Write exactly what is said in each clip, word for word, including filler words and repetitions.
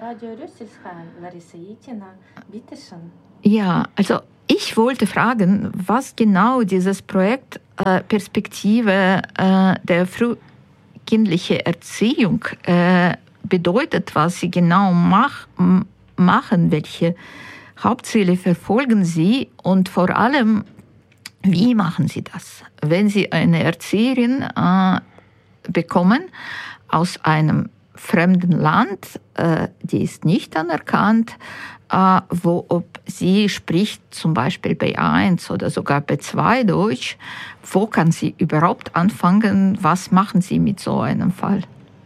Ja, also ich wollte fragen, was genau dieses Projekt äh, Perspektive äh, der frühkindlichen Erziehung äh, bedeutet, was Sie genau mach, m- machen, welche Hauptziele verfolgen Sie und vor allem, wie machen Sie das? Wenn Sie eine Erzieherin äh, bekommen aus einem fremden Land, äh, die ist nicht anerkannt, äh, wo ob sie spricht zum Beispiel B eins oder sogar B zwei Deutsch, wo kann sie überhaupt anfangen? Was machen Sie mit so einem Fall?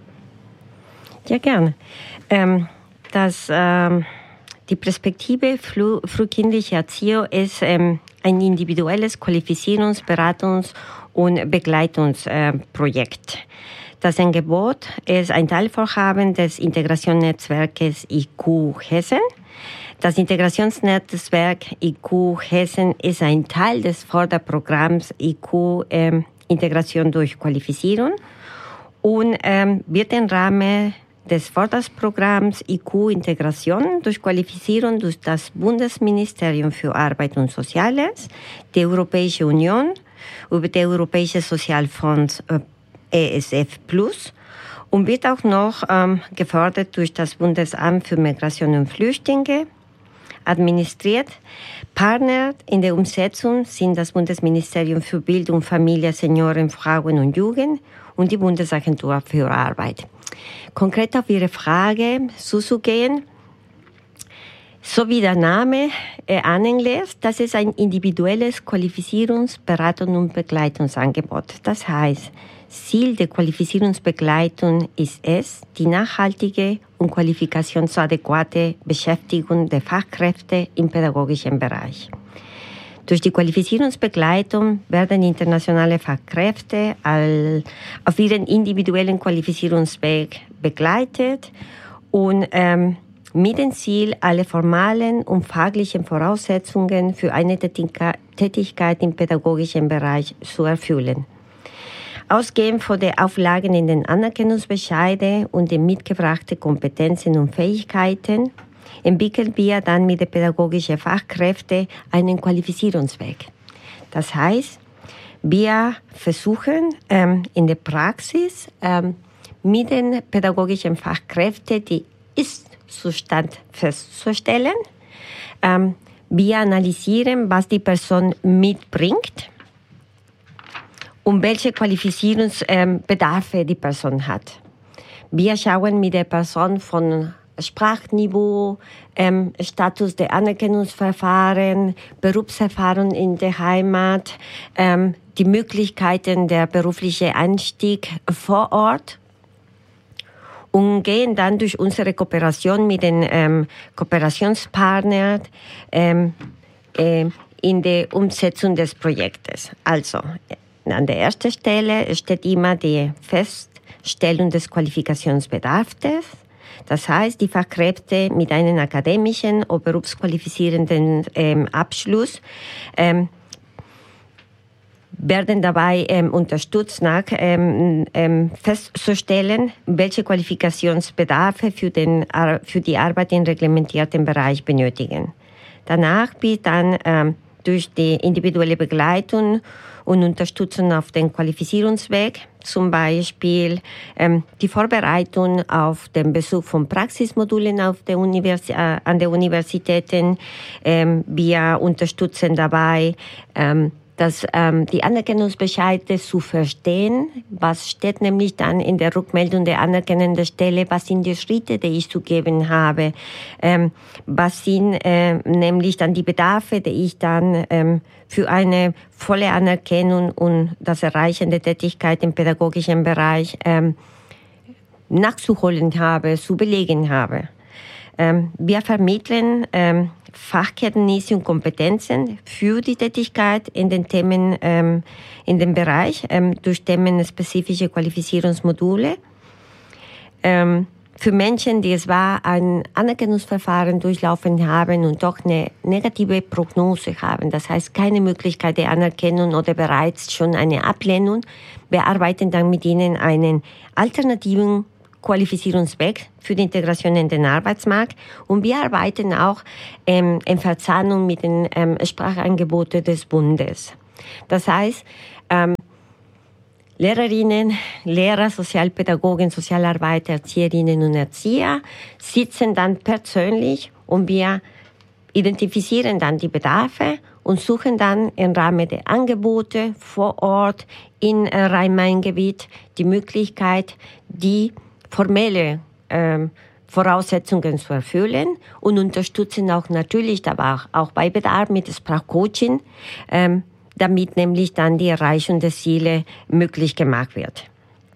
Ja, gerne. Ähm, das, ähm, die Perspektive früh, frühkindliche Erziehung ist ähm, ein individuelles Qualifizierungs-, Beratungs- und Begleitungsprojekt. Äh, das Angebot ist ein Teilvorhaben des Integrationsnetzwerkes I Q Hessen. Das Integrationsnetzwerk I Q Hessen ist ein Teil des Förderprogramms I Q äh, Integration durch Qualifizierung und ähm, wird im Rahmen des Förderprogramms I Q Integration durch Qualifizierung durch das Bundesministerium für Arbeit und Soziales, die Europäische Union, über den Europäischen Sozialfonds äh, E S F Plus und wird auch noch ähm, gefördert durch das Bundesamt für Migration und Flüchtlinge, administriert. Partner in der Umsetzung sind das Bundesministerium für Bildung, Familie, Senioren, Frauen und Jugend und die Bundesagentur für Arbeit. Konkret auf Ihre Frage zuzugehen, so wie der Name äh, anlässt, das ist ein individuelles Qualifizierungs-, Beratungs- und Begleitungsangebot. Das heißt, Ziel der Qualifizierungsbegleitung ist es, die nachhaltige und qualifikationsadäquate Beschäftigung der Fachkräfte im pädagogischen Bereich. Durch die Qualifizierungsbegleitung werden internationale Fachkräfte auf ihren individuellen Qualifizierungsweg begleitet und ähm, mit dem Ziel, alle formalen und fachlichen Voraussetzungen für eine Tätigkeit im pädagogischen Bereich zu erfüllen. Ausgehend von den Auflagen in den Anerkennungsbescheiden und den mitgebrachten Kompetenzen und Fähigkeiten entwickeln wir dann mit den pädagogischen Fachkräften einen Qualifizierungsweg. Das heißt, wir versuchen ähm, in der Praxis ähm, mit den pädagogischen Fachkräften die Ist-Zustand festzustellen. Ähm, wir analysieren, was die Person mitbringt und welche Qualifizierungsbedarfe die Person hat. Wir schauen mit der Person von Sprachniveau, ähm, Status der Anerkennungsverfahren, Berufserfahrung in der Heimat, ähm, die Möglichkeiten der beruflichen Einstieg vor Ort und gehen dann durch unsere Kooperation mit den ähm, Kooperationspartnern ähm, äh, in der Umsetzung des Projektes. Also, an der ersten Stelle steht immer die Feststellung des Qualifikationsbedarfs. Das heißt, die Fachkräfte mit einem akademischen oder berufsqualifizierenden ähm, Abschluss ähm, werden dabei ähm, unterstützt, nach, ähm, ähm, festzustellen, welche Qualifikationsbedarfe für, den, für die Arbeit im reglementierten Bereich benötigen. Danach wird dann ähm, durch die individuelle Begleitung und Unterstützung auf den Qualifizierungsweg, zum Beispiel ähm, die Vorbereitung auf den Besuch von Praxismodulen auf der Univers- äh, an den Universitäten. Ähm, wir unterstützen dabei, ähm, dass ähm, die Anerkennungsbescheide zu verstehen, was steht nämlich dann in der Rückmeldung der anerkennenden Stelle, was sind die Schritte, die ich zu geben habe, ähm, was sind äh, nämlich dann die Bedarfe, die ich dann ähm, für eine volle Anerkennung und das Erreichen der Tätigkeit im pädagogischen Bereich ähm, nachzuholen habe, zu belegen habe. Ähm, wir vermitteln ähm, Fachkenntnisse und Kompetenzen für die Tätigkeit in den Themen, ähm, in dem Bereich, ähm, durch themenspezifische Qualifizierungsmodule. Ähm, für Menschen, die es war, ein Anerkennungsverfahren durchlaufen haben und doch eine negative Prognose haben, das heißt keine Möglichkeit der Anerkennung oder bereits schon eine Ablehnung, wir arbeiten dann mit ihnen einen alternativen Qualifizierungsweg für die Integration in den Arbeitsmarkt. Und wir arbeiten auch ähm, in Verzahnung mit den ähm, Sprachangeboten des Bundes. Das heißt, ähm, Lehrerinnen, Lehrer, Sozialpädagogen, Sozialarbeiter, Erzieherinnen und Erzieher sitzen dann persönlich und wir identifizieren dann die Bedarfe und suchen dann im Rahmen der Angebote vor Ort in Rhein-Main-Gebiet die Möglichkeit, die formelle ähm, Voraussetzungen zu erfüllen und unterstützen auch natürlich, aber auch, auch bei Bedarf mit Sprachcoaching, ähm, damit nämlich dann die Erreichung der Ziele möglich gemacht wird.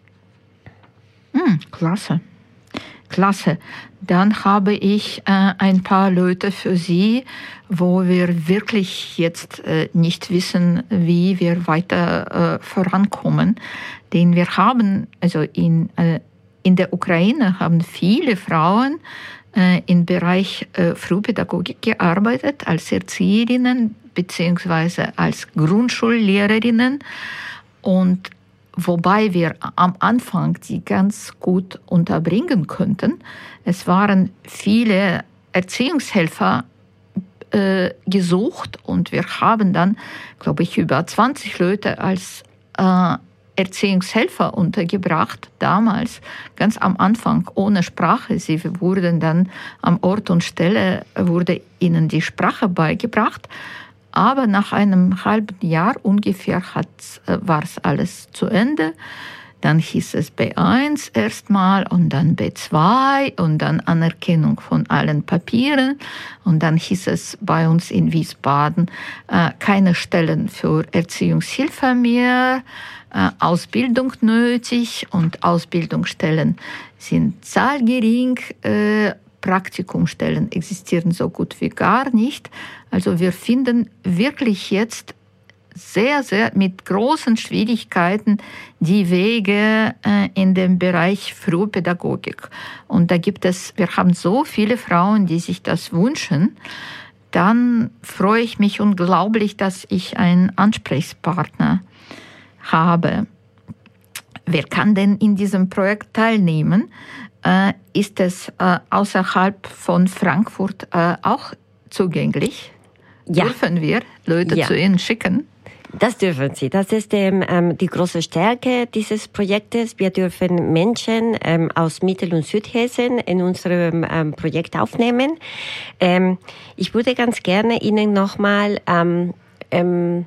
Hm, klasse. Klasse. Dann habe ich äh, ein paar Leute für Sie, wo wir wirklich jetzt äh, nicht wissen, wie wir weiter äh, vorankommen. Denn wir haben, also in, äh, in der Ukraine haben viele Frauen äh, im Bereich äh, Frühpädagogik gearbeitet, als Erzieherinnen beziehungsweise als Grundschullehrerinnen. Und wobei wir am Anfang die ganz gut unterbringen könnten. Es waren viele Erziehungshelfer äh, gesucht und wir haben dann, glaube ich, über zwanzig Leute als äh, Erziehungshelfer untergebracht, damals ganz am Anfang ohne Sprache. Sie wurden dann am Ort und Stelle, wurde ihnen die Sprache beigebracht. Aber nach einem halben Jahr ungefähr war es alles zu Ende. Dann hieß es B eins erstmal und dann B zwei und dann Anerkennung von allen Papieren. Und dann hieß es bei uns in Wiesbaden äh, keine Stellen für Erziehungshilfe mehr, äh, Ausbildung nötig und Ausbildungsstellen sind zahlgering. Äh, Praktikumstellen existieren so gut wie gar nicht. Also wir finden wirklich jetzt sehr, sehr mit großen Schwierigkeiten die Wege äh, in dem Bereich Frühpädagogik. Und da gibt es, wir haben so viele Frauen, die sich das wünschen. Dann freue ich mich unglaublich, dass ich einen Ansprechpartner habe. Wer kann denn in diesem Projekt teilnehmen? Äh, ist es äh, außerhalb von Frankfurt äh, auch zugänglich? Ja. Dürfen wir Leute ja. zu Ihnen schicken? Das dürfen Sie. Das ist ähm, die große Stärke dieses Projektes. Wir dürfen Menschen ähm, aus Mittel- und Südhessen in unserem ähm, Projekt aufnehmen. Ähm, ich würde ganz gerne Ihnen nochmal ähm, ähm,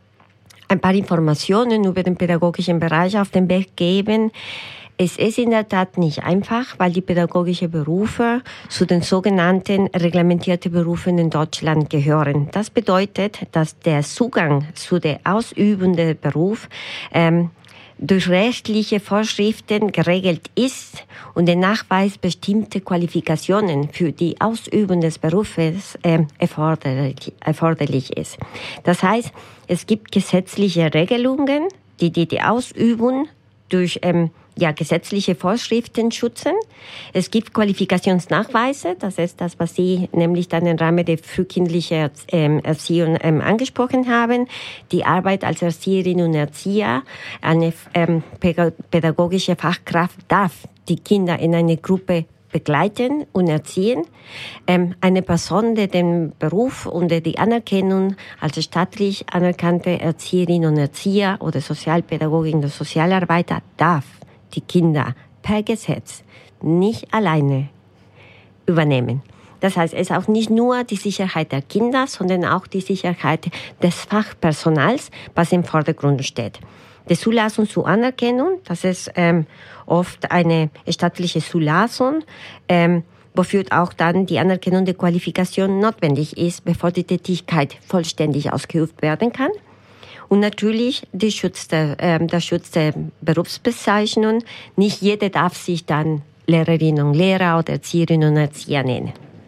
ein paar Informationen über den pädagogischen Bereich auf den Weg geben. Es ist in der Tat nicht einfach, weil die pädagogischen Berufe zu den sogenannten reglementierten Berufen in Deutschland gehören. Das bedeutet, dass der Zugang zu der ausübenden Beruf ähm, durch rechtliche Vorschriften geregelt ist und der Nachweis bestimmter Qualifikationen für die Ausübung des Berufes äh, erforderlich, erforderlich ist. Das heißt, es gibt gesetzliche Regelungen, die die, die Ausübung durch ähm, ja, gesetzliche Vorschriften schützen. Es gibt Qualifikationsnachweise, das ist das, was Sie nämlich dann im Rahmen der frühkindlichen ähm, Erziehung ähm, angesprochen haben. Die Arbeit als Erzieherin und Erzieher, eine ähm, pädagogische Fachkraft darf die Kinder in eine Gruppe begleiten und erziehen. Ähm, eine Person, die den Beruf und die Anerkennung als staatlich anerkannte Erzieherin und Erzieher oder Sozialpädagogin oder Sozialarbeiter darf die Kinder per Gesetz nicht alleine übernehmen. Das heißt, es ist auch nicht nur die Sicherheit der Kinder, sondern auch die Sicherheit des Fachpersonals, was im Vordergrund steht. Die Zulassung zur Anerkennung, das ist ähm, oft eine staatliche Zulassung, ähm, wofür auch dann die Anerkennung der Qualifikation notwendig ist, bevor die Tätigkeit vollständig ausgeübt werden kann. Und natürlich die Schutz der, äh, der Schutz der Berufsbezeichnung. Nicht jeder darf sich dann Lehrerin und Lehrer oder Erzieherin und Erzieher nennen.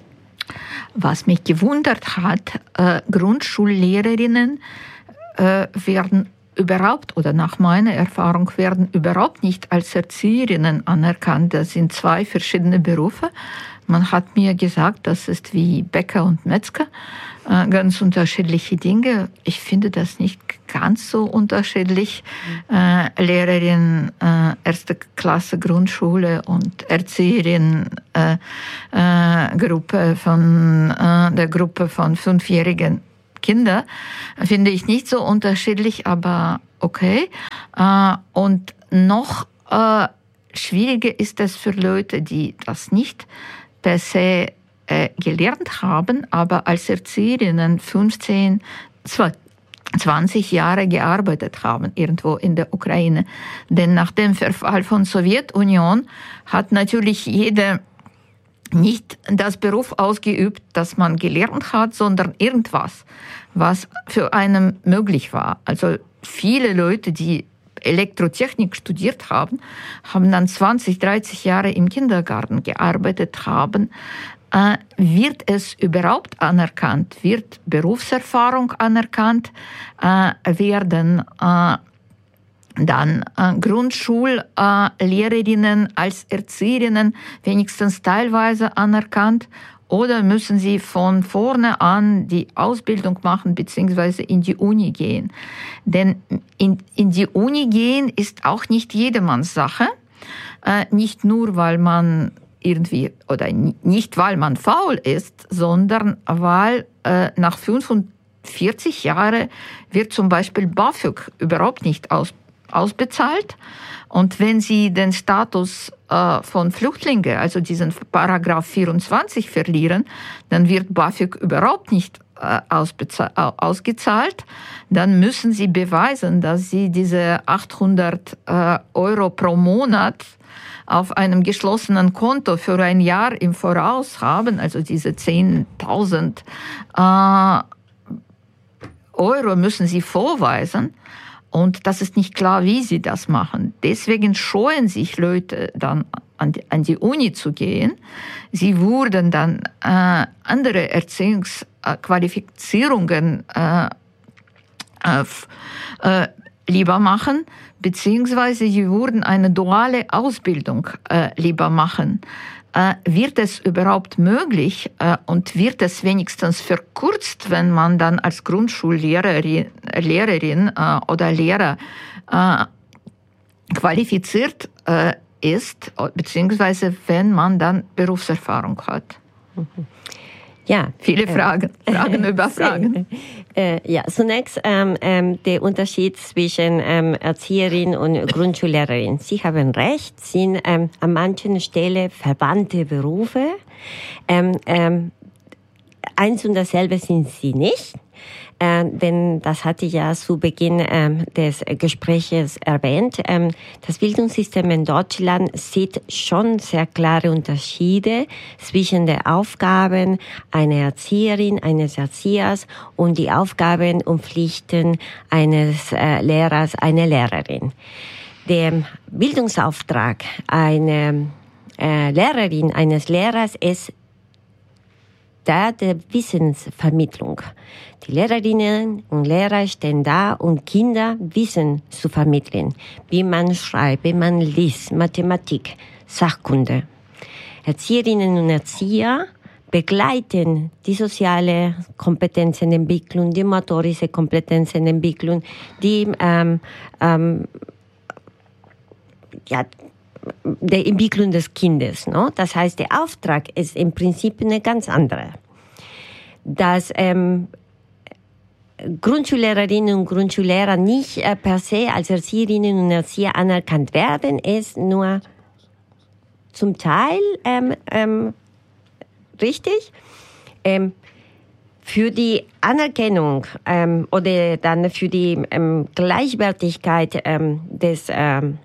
Was mich gewundert hat, äh, Grundschullehrerinnen äh, werden überhaupt oder nach meiner Erfahrung werden überhaupt nicht als Erzieherinnen anerkannt. Das sind zwei verschiedene Berufe. Man hat mir gesagt, das ist wie Bäcker und Metzger, äh, ganz unterschiedliche Dinge. Ich finde das nicht ganz so unterschiedlich. Äh, Lehrerin äh, erste Klasse Grundschule und Erzieherin äh, äh, Gruppe von äh, der Gruppe von fünfjährigen Kinder finde ich nicht so unterschiedlich, aber okay. Äh, und noch äh, schwieriger ist es für Leute, die das nicht per se äh, gelernt haben, aber als Erzieherinnen fünfzehn, zwanzig Jahre gearbeitet haben, irgendwo in der Ukraine. Denn nach dem Verfall von Sowjetunion hat natürlich jeder nicht das Beruf ausgeübt, das man gelernt hat, sondern irgendwas, was für einen möglich war. Also viele Leute, die Elektrotechnik studiert haben, haben dann zwanzig, dreißig Jahre im Kindergarten gearbeitet haben. Äh, wird es überhaupt anerkannt? Wird Berufserfahrung anerkannt? Äh, werden äh, dann äh, Grundschullehrerinnen als Erzieherinnen wenigstens teilweise anerkannt? Oder müssen sie von vorne an die Ausbildung machen beziehungsweise in die Uni gehen? Denn in, in die Uni gehen ist auch nicht jedermanns Sache. Äh, nicht nur, weil man irgendwie, oder nicht, weil man faul ist, sondern weil äh, nach fünfundvierzig Jahren wird zum Beispiel BAföG überhaupt nicht aus, ausbezahlt. Und wenn Sie den Status äh, von Flüchtlingen, also diesen Paragraph vierundzwanzig verlieren, dann wird BAföG überhaupt nicht äh, ausgezahlt. Dann müssen Sie beweisen, dass Sie diese achthundert äh, Euro pro Monat auf einem geschlossenen Konto für ein Jahr im Voraus haben, also diese zehntausend äh, Euro müssen Sie vorweisen. Und das ist nicht klar, wie sie das machen. Deswegen scheuen sich Leute dann an die, an die Uni zu gehen. Sie würden dann äh, andere Erziehungsqualifizierungen äh, äh, äh, lieber machen, beziehungsweise sie würden eine duale Ausbildung äh, lieber machen. Äh, wird es überhaupt möglich äh, und wird es wenigstens verkürzt, wenn man dann als Grundschullehrerin Lehrerin, äh, oder Lehrer äh, qualifiziert äh, ist, beziehungsweise wenn man dann Berufserfahrung hat? Ja, viele Fragen, äh, Fragen über Fragen. Äh, ja, zunächst ähm, ähm, der Unterschied zwischen ähm, Erzieherin und Grundschullehrerin. Sie haben recht, sind ähm, an manchen Stellen verwandte Berufe. Ähm, ähm, eins und dasselbe sind sie nicht. Äh, denn das hatte ich ja zu Beginn ähm, des Gespräches erwähnt. Ähm, das Bildungssystem in Deutschland sieht schon sehr klare Unterschiede zwischen den Aufgaben einer Erzieherin, eines Erziehers und die Aufgaben und Pflichten eines äh, Lehrers, einer Lehrerin. Der Bildungsauftrag einer äh, Lehrerin, eines Lehrers ist der der Wissensvermittlung. Die Lehrerinnen und Lehrer stehen da, um Kinder Wissen zu vermitteln, wie man schreibt, wie man liest, Mathematik, Sachkunde. Erzieherinnen und Erzieher begleiten die soziale Kompetenzenentwicklung, die motorische Kompetenzenentwicklung, die ähm, ähm, ja, der Entwicklung des Kindes. No? Das heißt, der Auftrag ist im Prinzip eine ganz andere. Dass ähm, Grundschullehrerinnen und Grundschullehrer nicht äh, per se als Erzieherinnen und Erzieher anerkannt werden, ist nur zum Teil ähm, ähm, richtig. Ähm, für die Anerkennung ähm, oder dann für die ähm, Gleichwertigkeit ähm, des ähm,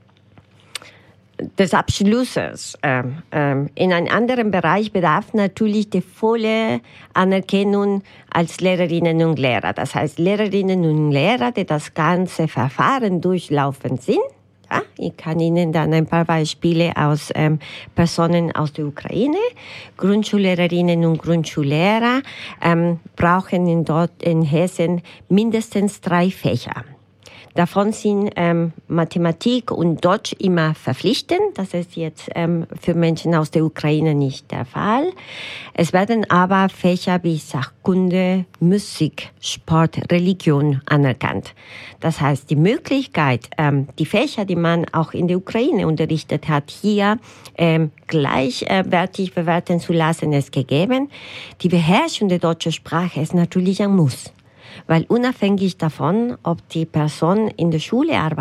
des Abschlusses ähm, ähm, in einem anderen Bereich bedarf natürlich die volle Anerkennung als Lehrerinnen und Lehrer. Das heißt, Lehrerinnen und Lehrer, die das ganze Verfahren durchlaufen sind. Ja, ich kann Ihnen dann ein paar Beispiele aus ähm, Personen aus der Ukraine. Grundschullehrerinnen und Grundschullehrer ähm, brauchen in, dort in Hessen mindestens drei Fächer. Davon sind ähm, Mathematik und Deutsch immer verpflichtend. Das ist jetzt ähm, für Menschen aus der Ukraine nicht der Fall. Es werden aber Fächer wie Sachkunde, Musik, Sport, Religion anerkannt. Das heißt, die Möglichkeit, ähm, die Fächer, die man auch in der Ukraine unterrichtet hat, hier ähm, gleichwertig bewerten zu lassen, ist gegeben. Die Beherrschung der deutschen Sprache ist natürlich ein Muss. Weil unabhängig davon, ob die Person in der Schule arbeitet,